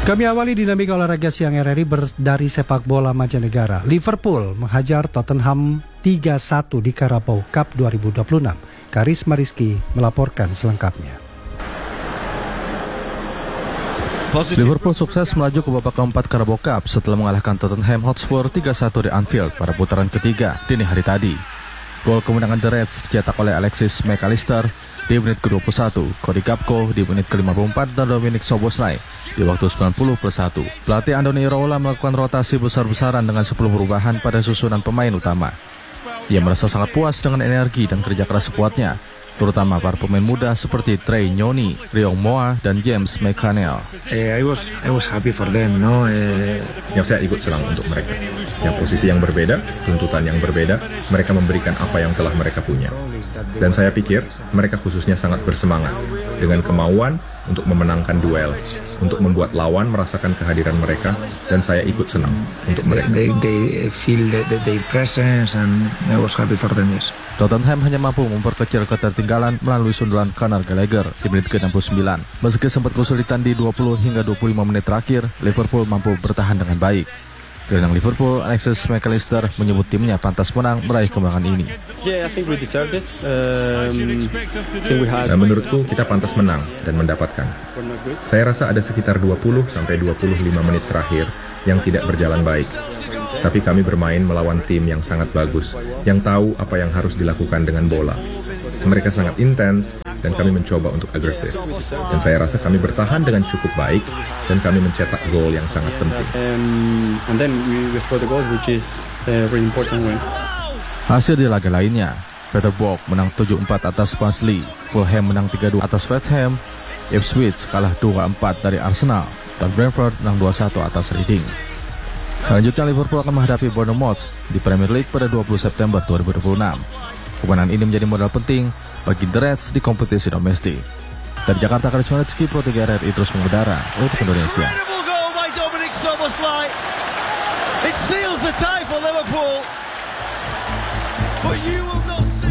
Kami awali dinamika olahraga siang RRI dari sepak bola mancanegara. Liverpool menghajar Tottenham 3-1 di Carabao Cup 2026. Karisma Rizky melaporkan selengkapnya. Liverpool sukses melaju ke babak keempat Carabao Cup setelah mengalahkan Tottenham Hotspur 3-1 di Anfield pada putaran ketiga dini hari tadi. Gol kemenangan The Reds dicetak oleh Alexis McAllister di menit ke-21, Cody Gakpo di menit ke-54 dan Dominik Szoboszlai di waktu 90+1. Pelatih Andoni Iraola melakukan rotasi besar-besaran dengan 10 perubahan pada susunan pemain utama. Ia merasa sangat puas dengan energi dan kerja keras sekuatnya, terutama para pemain muda seperti Trey Nyoni, Ryong Moa, dan James McCannell. I was happy for them, no? Yang saya ikut senang untuk mereka. Yang posisi yang berbeda, tuntutan yang berbeda, mereka memberikan apa yang telah mereka punya. Dan saya pikir mereka khususnya sangat bersemangat dengan kemauan untuk memenangkan duel, untuk membuat lawan merasakan kehadiran mereka, dan saya ikut senang untuk mereka. They feel their presence and I was happy for them, yes. Tottenham hanya mampu memperkecil ketertinggalan melalui sundulan Conor Gallagher di menit ke-69. Meski sempat kesulitan di 20 hingga 25 menit terakhir, Liverpool mampu bertahan dengan baik. Gelandang Liverpool, Alexis McAllister, menyebut timnya pantas menang meraih kemenangan ini. Menurutku kita pantas menang dan mendapatkan. Saya rasa ada sekitar 20-25 menit terakhir yang tidak berjalan baik. Tapi kami bermain melawan tim yang sangat bagus, yang tahu apa yang harus dilakukan dengan bola. Mereka sangat intens dan kami mencoba untuk agresif. Dan saya rasa kami bertahan dengan cukup baik dan kami mencetak gol yang sangat penting. Hasil di laga lainnya, Peterborough menang 7-4 atas Barnsley, Fulham menang 3-2 atas West Ham, Ipswich kalah 2-4 dari Arsenal, dan Brentford menang 2-1 atas Reading. Selanjutnya Liverpool akan menghadapi Bournemouth di Premier League pada 20 September 2026. Kemenangan ini menjadi modal penting bagi The Reds di kompetisi domestik. Dari Jakarta, Karisma Rizky, Pro 3 RRI terus mengudara untuk Indonesia. It seals the tie for Liverpool. But you